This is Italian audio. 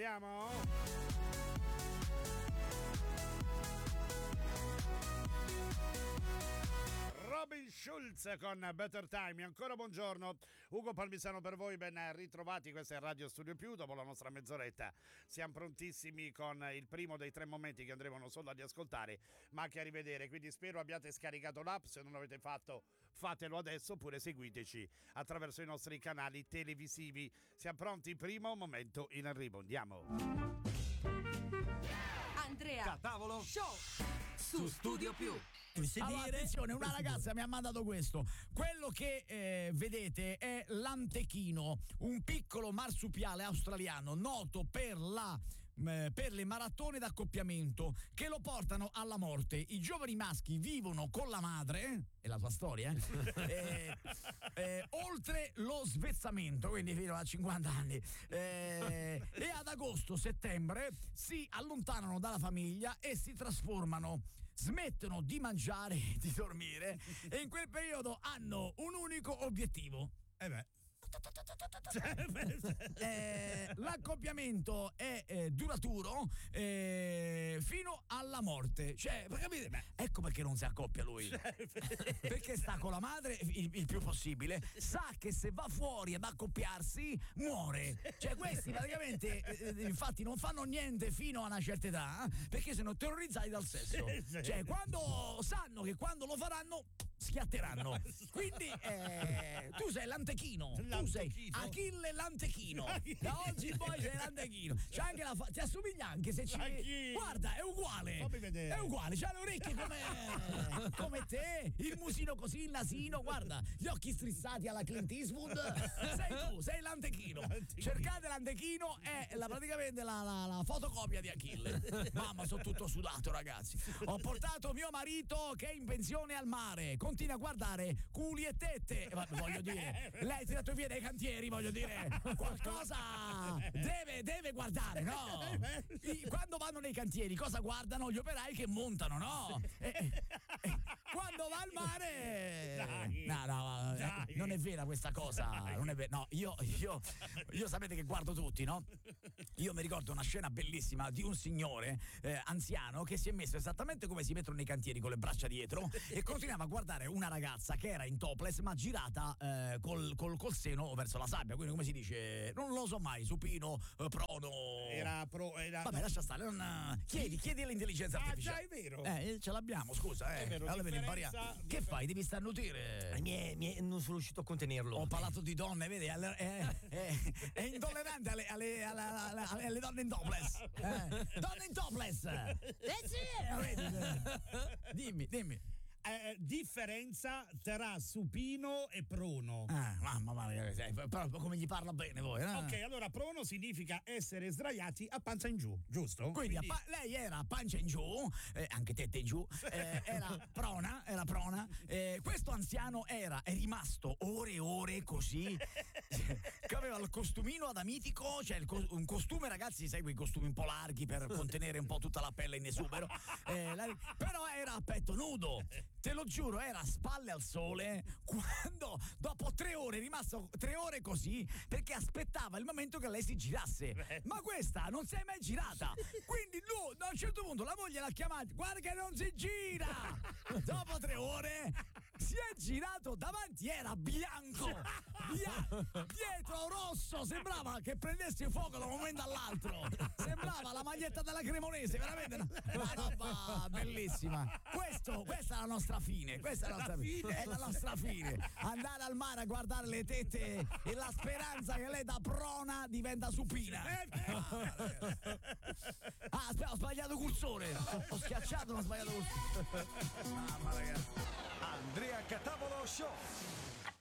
Andiamo? Robin Schulz con Better Time. Ancora buongiorno, Ugo Palmisano per voi, ben ritrovati. Questa è Radio Studio Più. Dopo la nostra mezz'oretta siamo prontissimi con il primo dei 3 momenti che andremo non solo a riascoltare ma anche a rivedere, quindi spero abbiate scaricato l'app. Se non l'avete fatto, fatelo adesso, oppure seguiteci attraverso i nostri canali televisivi. Siamo pronti, primo momento in arrivo. Andiamo. Andrea Catavolo Show su Studio Più. Allora, attenzione, una ragazza mi ha mandato questo. Quello che vedete è l'antechino, un piccolo marsupiale australiano noto per le maratone d'accoppiamento che lo portano alla morte. I giovani maschi vivono con la madre, è la sua storia, oltre lo svezzamento, quindi fino a 50 anni, e ad agosto-settembre si allontanano dalla famiglia e si trasformano, smettono di mangiare e di dormire, e in quel periodo hanno un unico obiettivo. L'accoppiamento è duraturo fino alla morte, cioè, capite? Ecco perché non si accoppia lui, perché sta con la madre il più possibile, sa che se va fuori ad accoppiarsi muore. Cioè, questi praticamente infatti non fanno niente fino a una certa età, perché sono terrorizzati dal sesso. Cioè, quando sanno che quando lo faranno schiatteranno. Quindi tu sei l'antechino. Tu sei Achille l'antechino. Da oggi in poi sei l'antechino. C'è anche ti assomiglia, anche se guarda, è uguale. Fammi vedere. È uguale, c'ha le orecchie come te, il musino così, il nasino, guarda, gli occhi strizzati alla Clint Eastwood. Sei tu, sei l'antechino. Cercate l'antechino, è praticamente la fotocopia di Achille. Mamma, sono tutto sudato, ragazzi. Ho portato mio marito che è in pensione al mare. Continua a guardare culi e tette. Voglio dire, lei è tirato via dai cantieri, voglio dire, qualcosa deve guardare, no? Quando vanno nei cantieri cosa guardano? Gli operai che montano, no? Quando va al mare, no, non è vera questa cosa, non è vera. No, io sapete che guardo tutti, no? Io mi ricordo una scena bellissima di un signore anziano che si è messo esattamente come si mettono nei cantieri, con le braccia dietro, e continuava a guardare una ragazza che era in topless ma girata col seno verso la sabbia, quindi come si dice, non lo so mai, supino, prono. Vabbè, lascia stare, chiedi all'intelligenza artificiale. Già, è vero. Ce l'abbiamo, scusa, È vero, allora che fai? Devi starnutire. Non sono riuscito a contenerlo. Ho parlato di donne, vedi, è intollerante alle donne in topless. Donne in topless. Dimmi. Differenza tra supino e prono. Mamma mia, proprio come gli parla bene voi, no? Ok, allora prono significa essere sdraiati a pancia in giù, giusto? Quindi lei era a pancia in giù, anche tette in giù, era prona. Questo anziano è rimasto ore e ore così, che aveva il costumino adamitico, cioè un costume, ragazzi, sai, quei costumi un po' larghi per contenere un po' tutta la pelle in esubero, però era a petto nudo. Te lo giuro, era a spalle al sole, quando dopo 3 ore è rimasto 3 ore così, perché aspettava il momento che lei si girasse. Ma questa non si è mai girata, quindi lui a un certo punto la moglie l'ha chiamata, guarda che non si gira. Dopo 3 ore si è girato, davanti era bianco, dietro rosso, sembrava che prendesse fuoco da un momento all'altro, sembrava la maglietta della Cremonese, veramente una roba bellissima. Questa è la nostra fine, è la nostra fine. Andare al mare a guardare le tette e la speranza che lei da prona diventa supina. Aspetta, ho sbagliato cursore, ho schiacciato, ma ho sbagliato cursore. Mamma, ragazzi. Andrea Catavolo Show.